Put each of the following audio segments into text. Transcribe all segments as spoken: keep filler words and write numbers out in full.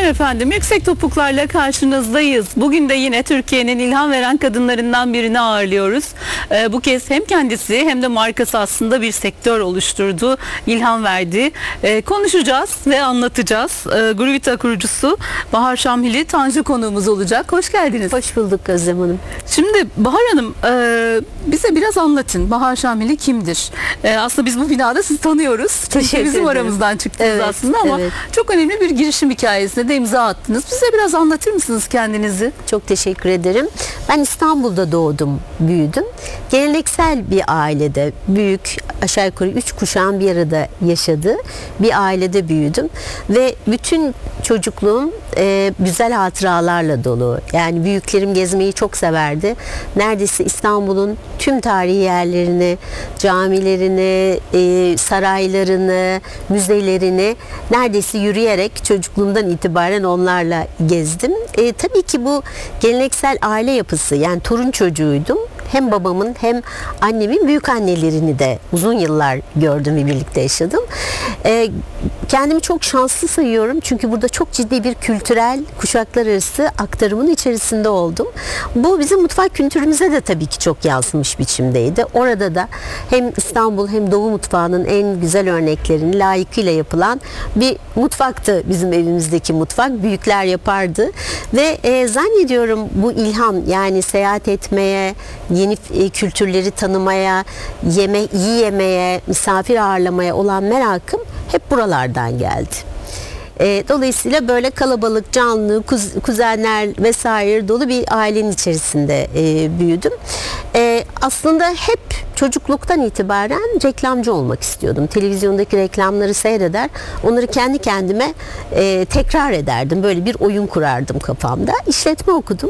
efendim, Yüksek Topuklarla karşınızdayız. Bugün de yine Türkiye'nin ilham veren kadınlarından birini ağırlıyoruz. Ee, bu kez hem kendisi hem de markası aslında bir sektör oluşturdu, ilham verdi. Ee, konuşacağız ve anlatacağız. Ee, Gruvita kurucusu Bahar Şamhili Tanju konuğumuz olacak. Hoş geldiniz. Hoş bulduk Özlem Hanım. Şimdi Bahar Hanım, e, bize biraz anlatın. Bahar Şamhili kimdir? E, aslında biz bu binada sizi tanıyoruz. Çünkü Teşekkür bizim ederim. aramızdan çıktınız Evet, aslında ama evet. çok önemli bir girişim hikayesine de imza attınız. Bize biraz anlatır mısınız kendinizi? Çok teşekkür ederim. Ben İstanbul'da doğdum, büyüdüm. Geleneksel bir ailede, büyük, aşağı yukarı üç kuşağın bir arada yaşadığı bir ailede büyüdüm. Ve bütün çocukluğum e, güzel hatıralarla dolu. Yani büyüklerim gezmeyi çok severdi. Neredeyse İstanbul'un tüm tarihi yerlerini, camilerini, e, saraylarını, müzelerini neredeyse yürüyerek çocukluğumdan itibaren onlarla gezdim. E, tabii ki bu geleneksel aile yapısı, yani torun çocuğuydum. Hem babamın hem annemin büyük annelerini de uzun yıllar gördüm ve birlikte yaşadım. E, kendimi çok şanslı sayıyorum çünkü burada çok ciddi bir kültürel kuşaklar arası aktarımın içerisinde oldum. Bu bizim mutfak kültürümüze de tabii ki çok yansımış biçimdeydi. Orada da hem İstanbul hem Doğu mutfağının en güzel örneklerini layıkıyla yapılan bir mutfaktı bizim evimizdeki mutfak. Büyükler yapardı ve e, zannediyorum bu ilham, yani seyahat etmeye, yeni e, kültürleri tanımaya, yeme, iyi yemeye, misafir ağırlamaya olan merakım hep buralardan geldi. E, dolayısıyla böyle kalabalık, canlı, kuz, kuzenler vesaire dolu bir ailenin içerisinde e, büyüdüm. E, aslında hep çocukluktan itibaren reklamcı olmak istiyordum. Televizyondaki reklamları seyreder, onları kendi kendime e, tekrar ederdim. Böyle bir oyun kurardım kafamda. İşletme okudum.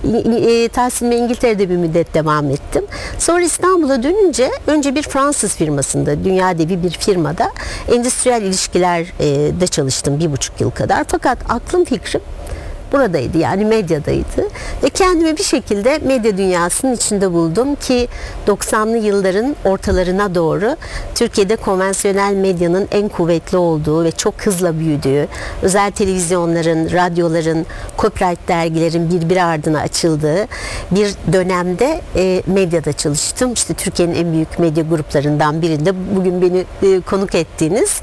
E, tahsilime İngiltere'de bir müddet devam ettim. Sonra İstanbul'a dönünce önce bir Fransız firmasında, dünya devi bir firmada endüstriyel ilişkilerde çalıştım bir buçuk yıl kadar. Fakat aklım fikrim buradaydı, yani medyadaydı ve kendimi bir şekilde medya dünyasının içinde buldum ki doksanlı yılların ortalarına doğru Türkiye'de konvansiyonel medyanın en kuvvetli olduğu ve çok hızla büyüdüğü, özel televizyonların, radyoların, copyright dergilerin birbiri ardına açıldığı bir dönemde e, medyada çalıştım. İşte Türkiye'nin en büyük medya gruplarından birinde bugün beni e, konuk ettiğiniz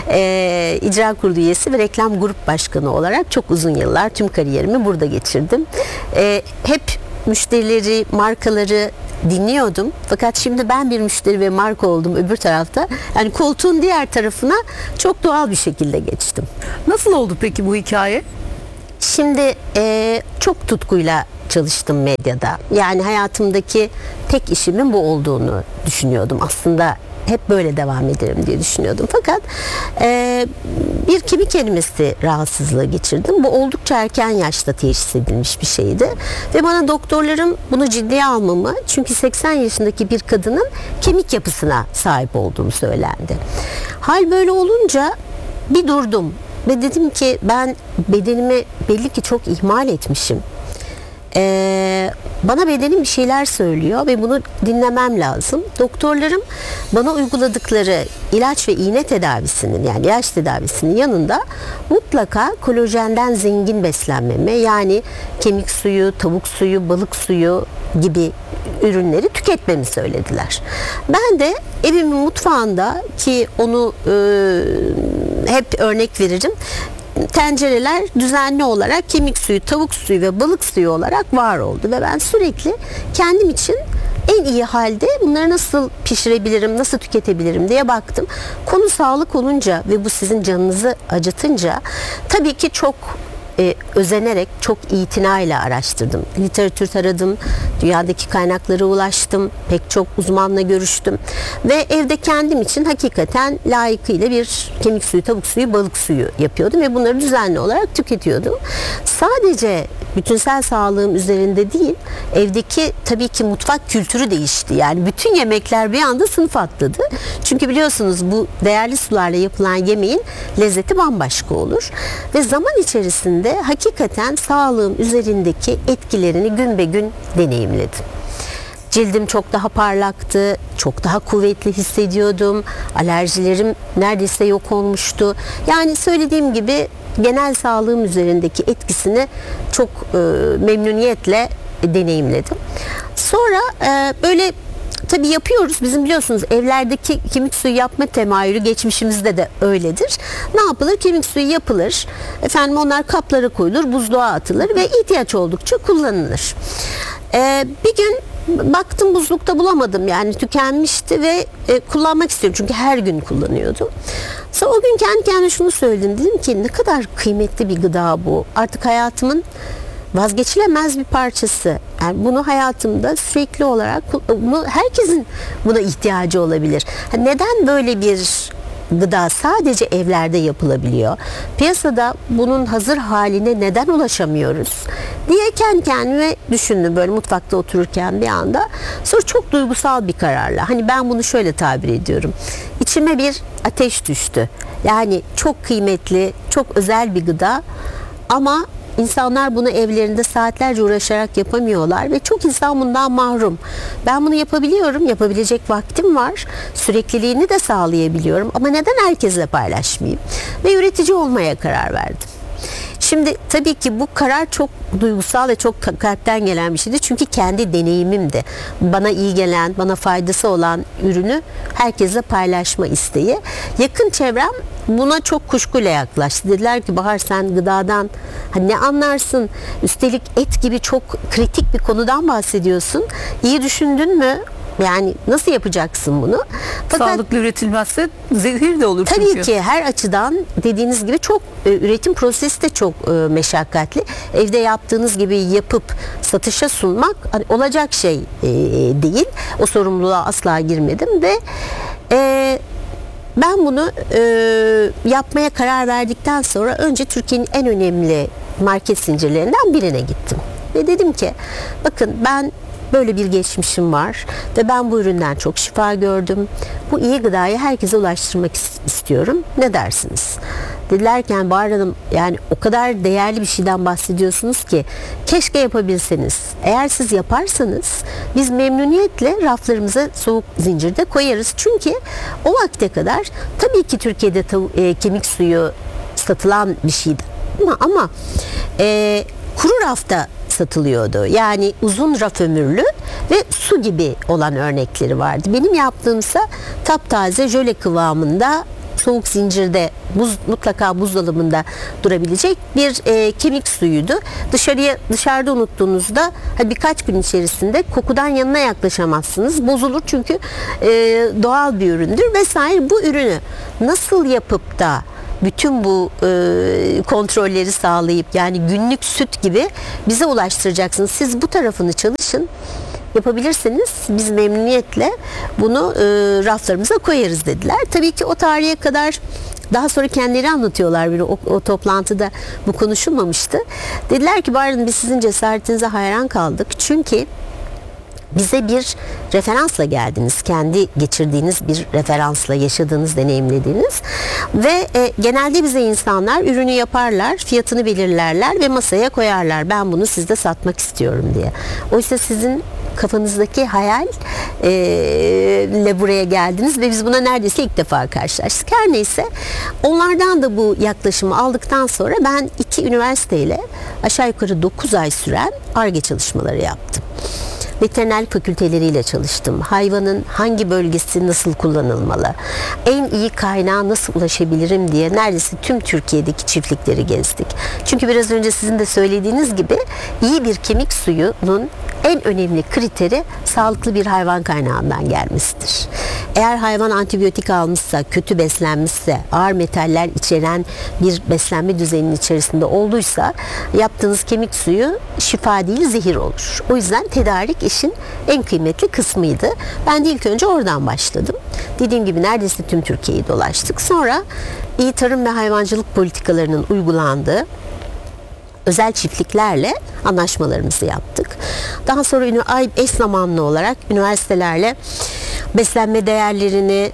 e, icra kurulu üyesi ve reklam grup başkanı olarak çok uzun yıllar tüm kariyerimi burada geçirdim. Ee, hep müşterileri, markaları dinliyordum. Fakat şimdi ben bir müşteri ve marka oldum öbür tarafta. Yani koltuğun diğer tarafına çok doğal bir şekilde geçtim. Nasıl oldu peki bu hikaye? Şimdi e, çok tutkuyla çalıştım medyada. Yani hayatımdaki tek işimin bu olduğunu düşünüyordum. Aslında hep böyle devam ederim diye düşünüyordum. Fakat e, bir kemik erimesi rahatsızlığı geçirdim. Bu oldukça erken yaşta teşhis edilmiş bir şeydi. Ve bana doktorlarım bunu ciddiye almamı, çünkü seksen yaşındaki bir kadının kemik yapısına sahip olduğum söylendi. Hal böyle olunca bir durdum ve dedim ki ben bedenimi belli ki çok ihmal etmişim. Ee, bana bedenim bir şeyler söylüyor ve bunu dinlemem lazım. Doktorlarım bana uyguladıkları ilaç ve iğne tedavisinin, yani ilaç tedavisinin yanında mutlaka kolajenden zengin beslenmeme, yani kemik suyu, tavuk suyu, balık suyu gibi ürünleri tüketmemi söylediler. Ben de evimin mutfağında, ki onu e, hep örnek veririm, tencereler düzenli olarak kemik suyu, tavuk suyu ve balık suyu olarak var oldu ve ben sürekli kendim için en iyi halde bunları nasıl pişirebilirim, nasıl tüketebilirim diye baktım. Konu sağlık olunca ve bu sizin canınızı acıtınca tabii ki çok e, özenerek, çok itinayla araştırdım. Literatür taradım, dünyadaki kaynaklara ulaştım, pek çok uzmanla görüştüm ve evde kendim için hakikaten layıkıyla bir kemik suyu, tavuk suyu, balık suyu yapıyordum ve bunları düzenli olarak tüketiyordum. Sadece bütünsel sağlığım üzerinde değil, evdeki tabii ki mutfak kültürü değişti. Yani bütün yemekler bir anda sınıf atladı. Çünkü biliyorsunuz bu değerli sularla yapılan yemeğin lezzeti bambaşka olur. Ve zaman içerisinde hakikaten sağlığım üzerindeki etkilerini gün be gün deneyimledim. Cildim çok daha parlaktı, çok daha kuvvetli hissediyordum. Alerjilerim neredeyse yok olmuştu. Yani söylediğim gibi genel sağlığım üzerindeki etkisini çok e, memnuniyetle deneyimledim. Sonra e, böyle tabii yapıyoruz. Bizim biliyorsunuz evlerdeki kemik suyu yapma temayülü geçmişimizde de öyledir. Ne yapılır? Kemik suyu yapılır. Efendim onlar kaplara koyulur, buzluğa atılır ve ihtiyaç oldukça kullanılır. Ee, bir gün baktım buzlukta bulamadım, yani tükenmişti ve e, kullanmak istiyorum çünkü her gün kullanıyordum. Sonra o gün kendi kendime şunu söyledim. Dedim ki ne kadar kıymetli bir gıda bu. Artık hayatımın vazgeçilemez bir parçası. Yani bunu hayatımda sürekli olarak, bunu herkesin buna ihtiyacı olabilir. Neden böyle bir gıda sadece evlerde yapılabiliyor? Piyasada bunun hazır haline neden ulaşamıyoruz diye kendi kendime düşündüm böyle mutfakta otururken bir anda. Sonra çok duygusal bir kararla, hani ben bunu şöyle tabir ediyorum. İçime bir ateş düştü. Yani çok kıymetli, çok özel bir gıda ama İnsanlar bunu evlerinde saatlerce uğraşarak yapamıyorlar ve çok insan bundan mahrum. Ben bunu yapabiliyorum, yapabilecek vaktim var, sürekliliğini de sağlayabiliyorum ama neden herkesle paylaşmayayım? Ve üretici olmaya karar verdim. Şimdi tabii ki bu karar çok duygusal ve çok kalpten gelen bir şeydi. Çünkü kendi deneyimimdi. Bana iyi gelen, bana faydası olan ürünü herkesle paylaşma isteği. Yakın çevrem buna çok kuşkuyla yaklaştı. Dediler ki Bahar sen gıdadan hani ne anlarsın? Üstelik et gibi çok kritik bir konudan bahsediyorsun. İyi düşündün mü? Yani nasıl yapacaksın bunu? Fakat sağlıklı üretilmezse zehir de olur tabii çünkü. ki her açıdan dediğiniz gibi çok e, üretim prosesi de çok e, meşakkatli. Evde yaptığınız gibi yapıp satışa sunmak hani, olacak şey e, değil. O sorumluluğa asla girmedim ve e, ben bunu e, yapmaya karar verdikten sonra önce Türkiye'nin en önemli market zincirlerinden birine gittim. Ve dedim ki bakın ben böyle bir geçmişim var ve ben bu üründen çok şifa gördüm. Bu iyi gıdayı herkese ulaştırmak istiyorum. Ne dersiniz? Dediler ki yani Bahar Hanım yani o kadar değerli bir şeyden bahsediyorsunuz ki keşke yapabilseniz. Eğer siz yaparsanız biz memnuniyetle raflarımıza soğuk zincirde koyarız. Çünkü o vakte kadar tabii ki Türkiye'de tav- e, kemik suyu satılan bir şeydi. Ama, ama e, kuru rafta satılıyordu. Yani uzun raf ömürlü ve su gibi olan örnekleri vardı. Benim yaptığımsa taptaze jöle kıvamında soğuk zincirde buz, mutlaka buzdolabında durabilecek bir e, kemik suyuydu. Dışarıya dışarıda unuttuğunuzda hani birkaç gün içerisinde kokudan yanına yaklaşamazsınız. Bozulur çünkü e, doğal bir üründür vesaire. Bu ürünü nasıl yapıp da bütün bu e, kontrolleri sağlayıp yani günlük süt gibi bize ulaştıracaksınız. Siz bu tarafını çalışın. Yapabilirseniz biz memnuniyetle bunu e, raflarımıza koyarız dediler. Tabii ki o tarihe kadar daha sonra kendileri anlatıyorlar bir o, o toplantıda bu konuşulmamıştı. Dediler ki Bahar Hanım biz sizin cesaretinize hayran kaldık. Çünkü bize bir referansla geldiniz. Kendi geçirdiğiniz bir referansla yaşadığınız, deneyimlediğiniz ve e, genelde bize insanlar ürünü yaparlar, fiyatını belirlerler ve masaya koyarlar. Ben bunu sizde satmak istiyorum diye. Oysa sizin kafanızdaki hayal e, ile buraya geldiniz ve biz buna neredeyse ilk defa karşılaştık. Her neyse onlardan da bu yaklaşımı aldıktan sonra ben iki üniversiteyle aşağı yukarı dokuz ay süren Ar-Ge çalışmaları yaptım. Veteriner fakülteleriyle çalıştım. Hayvanın hangi bölgesi nasıl kullanılmalı? En iyi kaynağa nasıl ulaşabilirim diye neredeyse tüm Türkiye'deki çiftlikleri gezdik. Çünkü biraz önce sizin de söylediğiniz gibi iyi bir kemik suyunun en önemli kriteri sağlıklı bir hayvan kaynağından gelmesidir. Eğer hayvan antibiyotik almışsa, kötü beslenmişse, ağır metaller içeren bir beslenme düzeninin içerisinde olduysa yaptığınız kemik suyu şifa değil zehir olur. O yüzden tedarik işin en kıymetli kısmıydı. Ben de ilk önce oradan başladım. Dediğim gibi neredeyse tüm Türkiye'yi dolaştık. Sonra iyi tarım ve hayvancılık politikalarının uygulandığı özel çiftliklerle anlaşmalarımızı yaptık. Daha sonra eş zamanlı olarak üniversitelerle beslenme değerlerini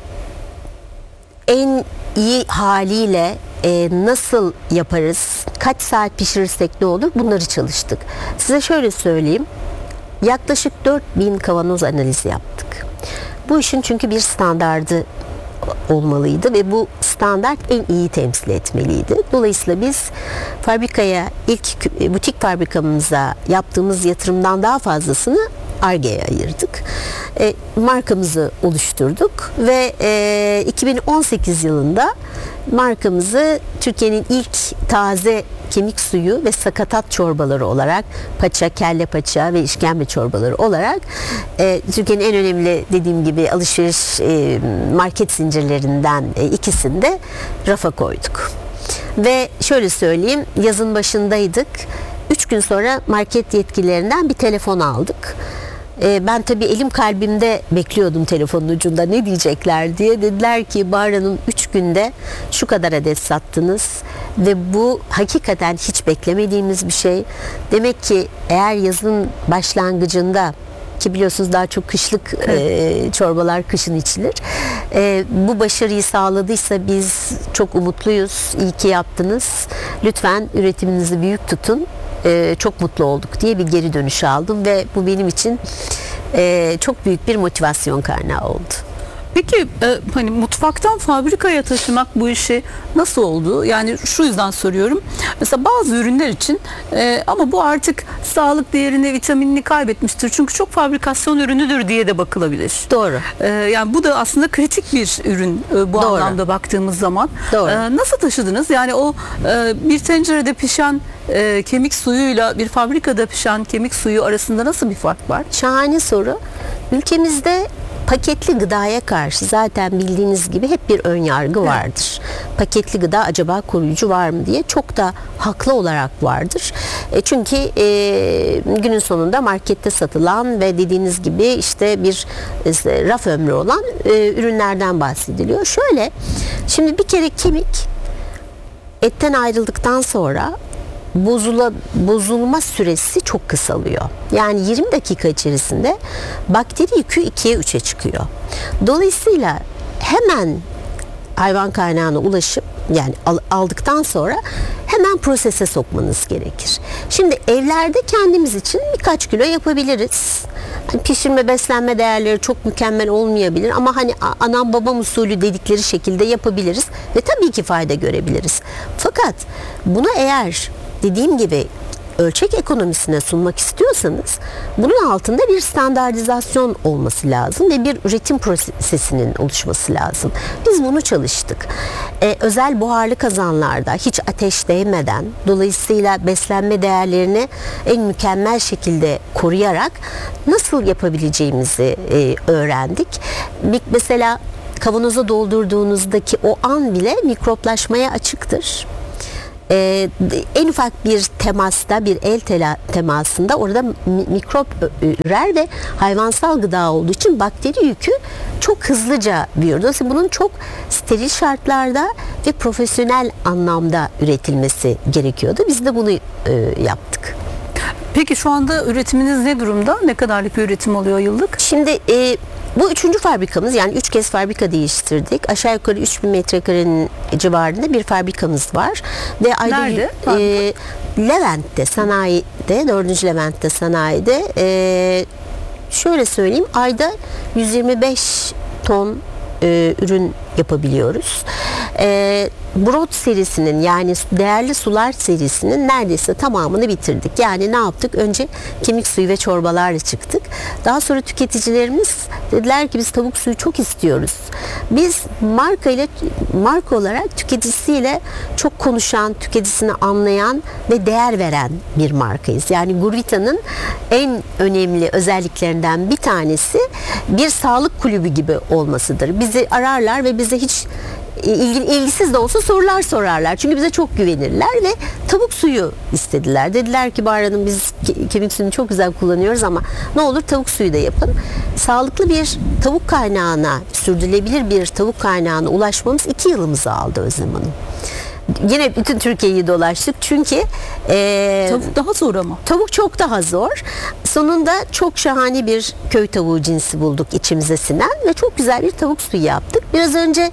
en iyi haliyle e, nasıl yaparız, kaç saat pişirirsek ne olur bunları çalıştık. Size şöyle söyleyeyim. Yaklaşık dört bin kavanoz analizi yaptık. Bu işin çünkü bir standardı olmalıydı ve bu standart en iyi temsil etmeliydi. Dolayısıyla biz fabrikaya, ilk butik fabrikamıza yaptığımız yatırımdan daha fazlasını Ar-Ge'ye ayırdık. E, markamızı oluşturduk ve e, iki bin on sekiz yılında markamızı Türkiye'nin ilk taze kemik suyu ve sakatat çorbaları olarak, paça, kelle paça ve işkembe çorbaları olarak e, Türkiye'nin en önemli, dediğim gibi, alışveriş e, market zincirlerinden e, ikisinde rafa koyduk. Ve şöyle söyleyeyim, yazın başındaydık. Üç gün sonra market yetkililerinden bir telefon aldık. Ben tabii elim kalbimde bekliyordum telefonun ucunda ne diyecekler diye. Dediler ki Bahar Hanım, üç günde şu kadar adet sattınız ve bu hakikaten hiç beklemediğimiz bir şey. Demek ki eğer yazın başlangıcında, ki biliyorsunuz daha çok kışlık e, çorbalar kışın içilir, e, bu başarıyı sağladıysa biz çok umutluyuz. İyi ki yaptınız. Lütfen üretiminizi büyük tutun. Ee, çok mutlu olduk diye bir geri dönüş aldım ve bu benim için e, çok büyük bir motivasyon kaynağı oldu. Peki e, hani mutfaktan fabrikaya taşımak bu işi nasıl oldu? Yani şu yüzden soruyorum. Mesela bazı ürünler için e, ama bu artık sağlık değerini, vitaminini kaybetmiştir. Çünkü çok fabrikasyon ürünüdür diye de bakılabilir. Doğru. E, yani bu da aslında kritik bir ürün e, bu Doğru. anlamda baktığımız zaman. Doğru. E, nasıl taşıdınız? Yani o e, bir tencerede pişen e, kemik suyuyla bir fabrikada pişen kemik suyu arasında nasıl bir fark var? Şahane soru. Ülkemizde paketli gıdaya karşı zaten bildiğiniz gibi hep bir ön yargı vardır. Evet. Paketli gıda acaba koruyucu var mı diye, çok da haklı olarak vardır. E çünkü e, günün sonunda markette satılan ve dediğiniz gibi işte bir e, raf ömrü olan e, ürünlerden bahsediliyor. Şöyle, şimdi bir kere kemik etten ayrıldıktan sonra bozula, bozulma süresi çok kısalıyor. Yani yirmi dakika içerisinde bakteri yükü ikiye üçe çıkıyor. Dolayısıyla hemen hayvan kaynağına ulaşıp, yani aldıktan sonra hemen prosese sokmanız gerekir. Şimdi evlerde kendimiz için birkaç kilo yapabiliriz. Yani pişirme, beslenme değerleri çok mükemmel olmayabilir ama hani anam babam usulü dedikleri şekilde yapabiliriz ve tabii ki fayda görebiliriz. Fakat bunu eğer dediğim gibi ölçek ekonomisine sunmak istiyorsanız bunun altında bir standartizasyon olması lazım ve bir üretim prosesinin oluşması lazım. Biz bunu çalıştık. Ee, özel buharlı kazanlarda hiç ateş değmeden, dolayısıyla beslenme değerlerini en mükemmel şekilde koruyarak nasıl yapabileceğimizi e, öğrendik. Mesela kavanoza doldurduğunuzdaki o an bile mikroplaşmaya açıktır. Ee, en ufak bir temasta, bir el tela, temasında orada mikrop ürer ve hayvansal gıda olduğu için bakteri yükü çok hızlıca büyür. Dolayısıyla bunun çok steril şartlarda ve profesyonel anlamda üretilmesi gerekiyordu. Biz de bunu e, yaptık. Peki şu anda üretiminiz ne durumda? Ne kadarlık bir üretim oluyor yıllık? Şimdi e, bu üçüncü fabrikamız, yani üç kez fabrika değiştirdik. Aşağı yukarı üç bin metrekarenin civarında bir fabrikamız var. Ve ayda nerede? E, Levent'te, sanayide, dördüncü Levent'te sanayide, e, şöyle söyleyeyim, ayda yüz yirmi beş ton e, ürün yapabiliyoruz. E, Brot serisinin, yani değerli sular serisinin neredeyse tamamını bitirdik. Yani ne yaptık? Önce kemik suyu ve çorbalarla çıktık. Daha sonra tüketicilerimiz dediler ki biz tavuk suyu çok istiyoruz. Biz marka ile marka olarak tüketicisiyle çok konuşan, tüketicisini anlayan ve değer veren bir markayız. Yani Gurvita'nın en önemli özelliklerinden bir tanesi bir sağlık kulübü gibi olmasıdır. Bizi ararlar ve bize hiç ilgi, ilgisiz de olsa sorular sorarlar. Çünkü bize çok güvenirler ve tavuk suyu istediler. Dediler ki Bahar Hanım, biz kemik suyunu çok güzel kullanıyoruz ama ne olur tavuk suyu da yapın. Sağlıklı bir tavuk kaynağına, sürdürülebilir bir tavuk kaynağına ulaşmamız iki yılımızı aldı Özlem Hanım. Yine bütün Türkiye'yi dolaştık çünkü e, tavuk daha zor ama. Tavuk çok daha zor. Sonunda çok şahane bir köy tavuğu cinsi bulduk içimize sinen ve çok güzel bir tavuk suyu yaptık. Biraz önce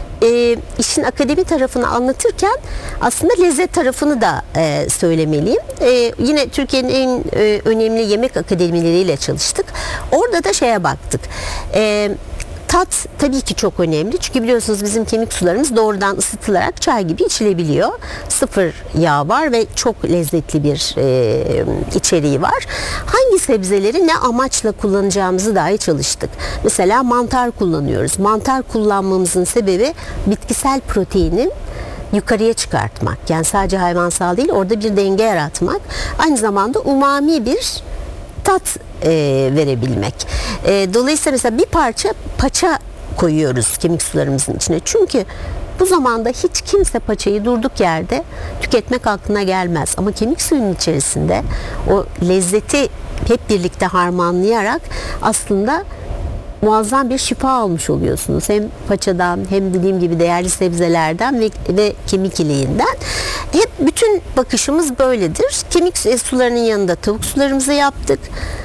e, işin akademi tarafını anlatırken aslında lezzet tarafını da e, söylemeliyim. E, yine Türkiye'nin en e, önemli yemek akademileriyle çalıştık. Orada da şeye baktık. E, tat tabii ki çok önemli. Çünkü biliyorsunuz bizim kemik sularımız doğrudan ısıtılarak çay gibi içilebiliyor. Sıfır yağ var ve çok lezzetli bir e, içeriği var. Hangi sebzeleri ne amaçla kullanacağımızı dahi çalıştık. Mesela mantar kullanıyoruz. Mantar kullanmamızın sebebi bitkisel proteinin yukarıya çıkartmak. Yani sadece hayvansal değil, orada bir denge yaratmak. Aynı zamanda umami bir tat e, verebilmek. E, dolayısıyla mesela bir parça paça koyuyoruz kemik sularımızın içine. Çünkü bu zamanda hiç kimse paçayı durduk yerde tüketmek aklına gelmez. Ama kemik suyunun içerisinde o lezzeti hep birlikte harmanlayarak aslında muazzam bir şifa almış oluyorsunuz. Hem paçadan hem dediğim gibi değerli sebzelerden ve, ve kemik iliğinden. Hep bütün bakışımız böyledir. Kemik sularının yanında tavuk sularımızı yaptık.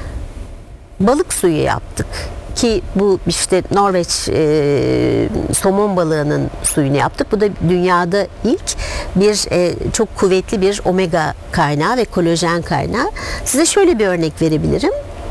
Balık suyu yaptık. Ki bu işte Norveç e, somon balığının suyunu yaptık. Bu da dünyada ilk bir e, çok kuvvetli bir omega kaynağı ve kolajen kaynağı. Size şöyle bir örnek verebilirim.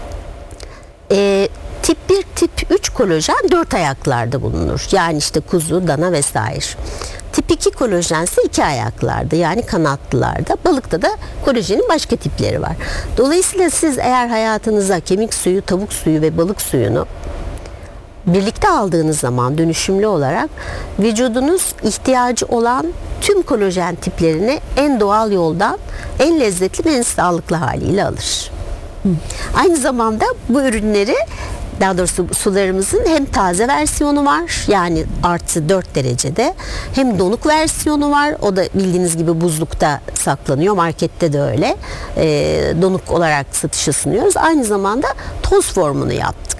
E, tip bir, tip üç kolajen dört ayaklarda bulunur. Yani işte kuzu, dana vesaire. Tip iki kolajen ise iki ayaklarda, yani kanatlılarda. Balıkta da kolajenin başka tipleri var. Dolayısıyla siz eğer hayatınıza kemik suyu, tavuk suyu ve balık suyunu birlikte aldığınız zaman dönüşümlü olarak vücudunuz ihtiyacı olan tüm kolajen tiplerini en doğal yoldan en lezzetli ve en sağlıklı haliyle alır. Aynı zamanda bu ürünleri, daha doğrusu sularımızın hem taze versiyonu var, yani artı dört derecede, hem donuk versiyonu var. O da bildiğiniz gibi buzlukta saklanıyor. Markette de öyle. E, donuk olarak satışa sunuyoruz. Aynı zamanda toz formunu yaptık.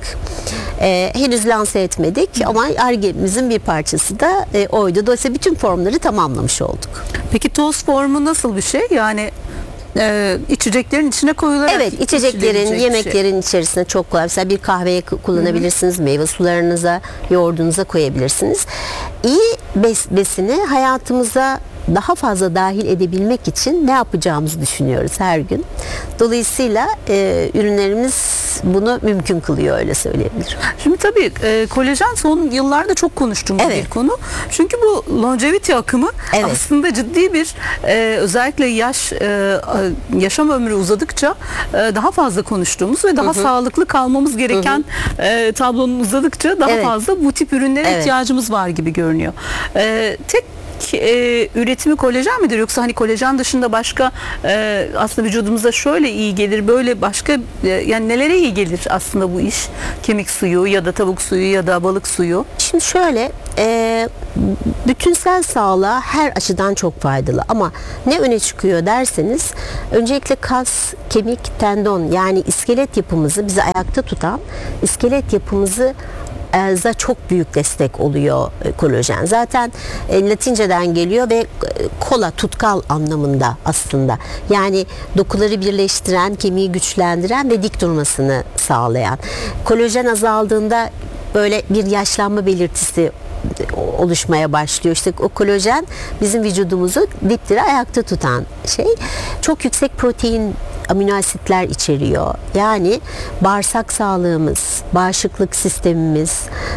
E, henüz lanse etmedik ama Ar-Ge'mizin bir parçası da e, oydu. Dolayısıyla bütün formları tamamlamış olduk. Peki toz formu nasıl bir şey? Yani Ee, içeceklerin içine koyularak evet, içeceklerin, içilebilecek yemeklerin şey. içerisine çok kolay. Mesela bir kahveye kullanabilirsiniz, Hı-hı. meyve sularınıza, yoğurdunuza koyabilirsiniz. İyi bes, besini hayatımıza daha fazla dahil edebilmek için ne yapacağımızı düşünüyoruz her gün. Dolayısıyla e, ürünlerimiz bunu mümkün kılıyor, öyle söyleyebilirim. Şimdi tabii e, kolajen son yıllarda çok konuştuğumuz evet. bir konu. Çünkü bu longevity akımı evet. aslında ciddi bir e, özellikle yaş e, yaşam ömrü uzadıkça e, daha fazla konuştuğumuz ve daha Hı-hı. sağlıklı kalmamız gereken e, tablonun uzadıkça daha evet. fazla bu tip ürünlere evet. ihtiyacımız var gibi görünüyor. E, tek E, üretimi kolajen midir, yoksa hani kolajen dışında başka e, aslında vücudumuza şöyle iyi gelir, böyle başka e, yani nelere iyi gelir aslında bu iş, kemik suyu ya da tavuk suyu ya da balık suyu? Şimdi şöyle e, bütünsel sağlığa her açıdan çok faydalı, ama ne öne çıkıyor derseniz öncelikle kas, kemik, tendon, yani iskelet yapımızı, bizi ayakta tutan iskelet yapımızı za çok büyük destek oluyor kolajen. Zaten e, Latinceden geliyor ve kola, tutkal anlamında aslında. Yani dokuları birleştiren, kemiği güçlendiren ve dik durmasını sağlayan. Kolajen azaldığında böyle bir yaşlanma belirtisi oluşmaya başlıyor. İşte o kolajen bizim vücudumuzu dipdiri ayakta tutan şey. Çok yüksek protein, amino asitler içeriyor. Yani bağırsak sağlığımız, bağışıklık sistemimiz,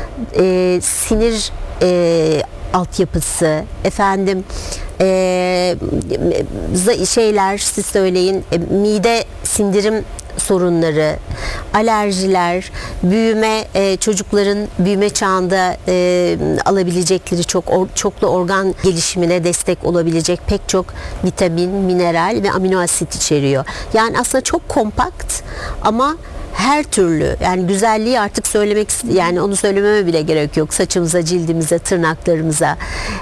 e, sinir e, altyapısı, efendim e, şeyler, siz söyleyin, e, mide sindirim sorunları, alerjiler, büyüme, e, çocukların büyüme çağında e, alabilecekleri çok or, çoklu organ gelişimine destek olabilecek pek çok vitamin, mineral ve amino asit içeriyor. Yani aslında çok kompakt ama her türlü, yani güzelliği artık söylemek, yani onu söylememe bile gerek yok. Saçımıza, cildimize, tırnaklarımıza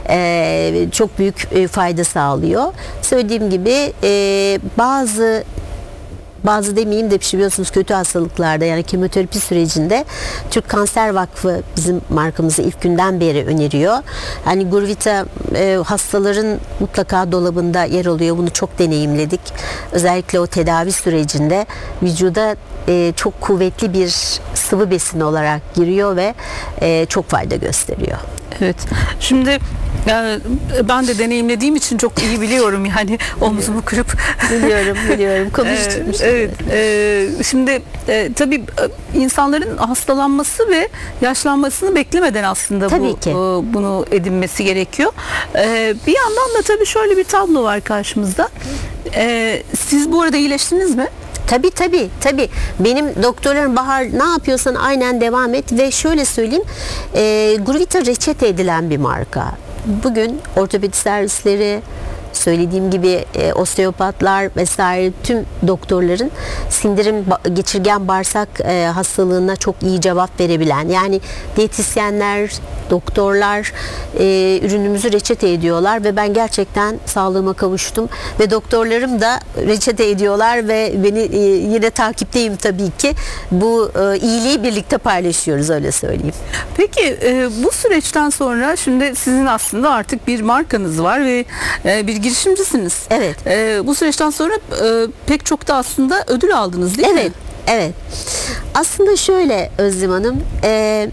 e, çok büyük e, fayda sağlıyor. Söylediğim gibi e, bazı Bazı demeyeyim de biliyorsunuz kötü hastalıklarda, yani kemoterapi sürecinde Türk Kanser Vakfı bizim markamızı ilk günden beri öneriyor. Hani Gurvita e, hastaların mutlaka dolabında yer alıyor. Bunu çok deneyimledik. Özellikle o tedavi sürecinde vücuda e, çok kuvvetli bir sıvı besin olarak giriyor ve e, çok fayda gösteriyor. Evet. Şimdi yani ben de deneyimlediğim için çok iyi biliyorum yani omzumu kırıp Biliyorum, biliyorum. Ee, Konuşturmuştum. evet. e, şimdi e, tabii e, insanların hastalanması ve yaşlanmasını beklemeden aslında Tabii bu ki. e, bunu edinmesi gerekiyor. E, bir yandan da tabii şöyle bir tablo var karşımızda. E, siz bu arada iyileştiniz mi? Tabii tabii tabii. Benim doktorlarım Bahar ne yapıyorsan aynen devam et ve şöyle söyleyeyim. E, Gruvita reçete edilen bir marka. Bugün ortopedi servisleri, söylediğim gibi e, osteopatlar vesaire tüm doktorların sindirim ba- geçirgen bağırsak e, hastalığına çok iyi cevap verebilen, yani diyetisyenler, doktorlar e, ürünümüzü reçete ediyorlar ve ben gerçekten sağlığıma kavuştum ve doktorlarım da reçete ediyorlar ve beni e, yine takipteyim tabii ki. Bu e, iyiliği birlikte paylaşıyoruz, öyle söyleyeyim. Peki e, bu süreçten sonra şimdi sizin aslında artık bir markanız var ve e, bir girişimcisiniz. Evet. E, bu süreçten sonra e, pek çok da aslında ödül aldınız değil Evet, mi? evet. Aslında şöyle Özlem Hanım, e,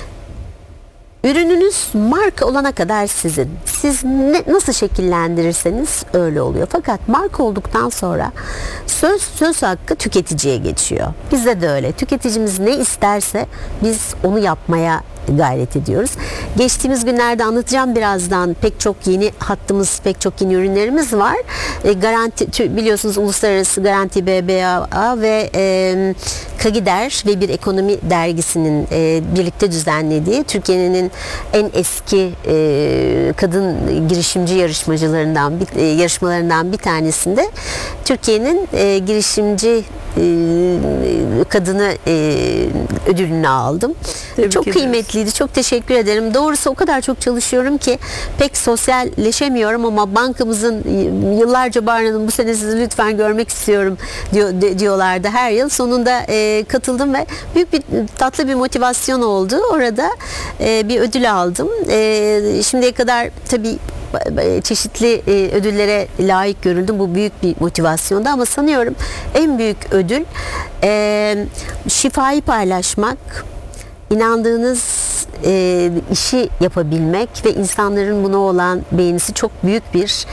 ürününüz marka olana kadar sizin. Siz ne, nasıl şekillendirirseniz öyle oluyor. Fakat marka olduktan sonra söz söz hakkı tüketiciye geçiyor. Bizde de öyle. Tüketicimiz ne isterse biz onu yapmaya gayret ediyoruz. Geçtiğimiz günlerde anlatacağım birazdan, pek çok yeni hattımız, pek çok yeni ürünlerimiz var. E, garanti tü- biliyorsunuz Uluslararası Garanti B B A ve e, Kagider ve Bir Ekonomi dergisinin e, birlikte düzenlediği Türkiye'nin en eski e, kadın girişimci yarışmacılarından bir, e, yarışmalarından bir tanesinde Türkiye'nin e, girişimci e, kadını e, ödülünü aldım. Tebrik Çok ederiz. kıymetliydi. Çok teşekkür ederim. Doğrusu o kadar çok çalışıyorum ki pek sosyalleşemiyorum ama bankamızın yıllarca Barna'nın bu sene sizi lütfen görmek istiyorum diyor, de- diyorlardı her yıl. Sonunda e, katıldım ve büyük bir tatlı bir motivasyon oldu. Orada e, bir ödül aldım. E, şimdiye kadar tabii çeşitli e, ödüllere layık görüldüm. Bu büyük bir motivasyondu ama sanıyorum en büyük ödül e, şifayı paylaşmak, inandığınız e, işi yapabilmek ve insanların buna olan beğenisi çok büyük bir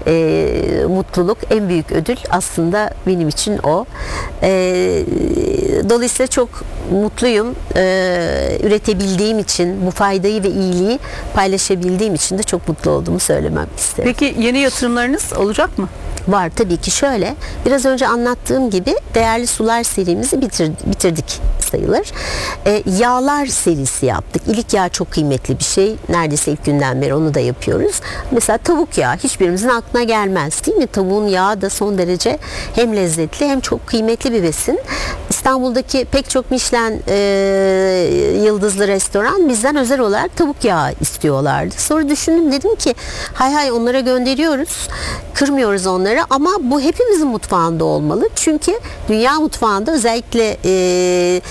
e, mutluluk, en büyük ödül aslında benim için o. E, dolayısıyla çok mutluyum. E, üretebildiğim için, bu faydayı ve iyiliği paylaşabildiğim için de çok mutlu olduğumu söylemem isterim. Peki yeni yatırımlarınız olacak mı? Var tabii ki. Şöyle, biraz önce anlattığım gibi değerli sular serimizi bitir, bitirdik sayılır. E, yağlar serisi yaptık. İlik yağı çok kıymetli bir şey. Neredeyse ilk günden beri onu da yapıyoruz. Mesela tavuk yağı hiçbirimizin aklına gelmez değil mi? Tavuğun yağı da son derece hem lezzetli hem çok kıymetli bir besin. İstanbul'daki pek çok Michelin e, yıldızlı restoran bizden özel olarak tavuk yağı istiyorlardı. Sonra düşündüm, dedim ki hay hay onlara gönderiyoruz. Kırmıyoruz onları ama bu hepimizin mutfağında olmalı. Çünkü dünya mutfağında özellikle e,